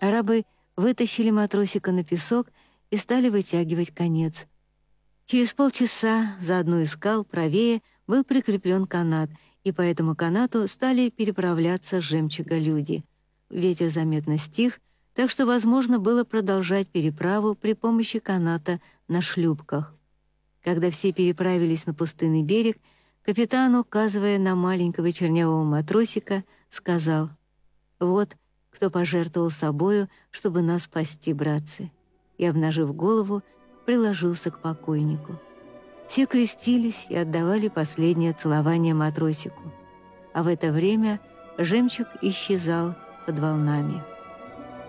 Арабы вытащили матросика на песок и стали вытягивать конец. Через полчаса за одну из скал правее был прикреплен канат, и по этому канату стали переправляться с Жемчуга люди. Ветер заметно стих, так что возможно было продолжать переправу при помощи каната на шлюпках. Когда все переправились на пустынный берег, капитан, указывая на маленького чернявого матросика, сказал: «Вот кто пожертвовал собою, чтобы нас спасти, братцы», и, обнажив голову, приложился к покойнику. Все крестились и отдавали последнее целование матросику, а в это время Жемчуг исчезал под волнами.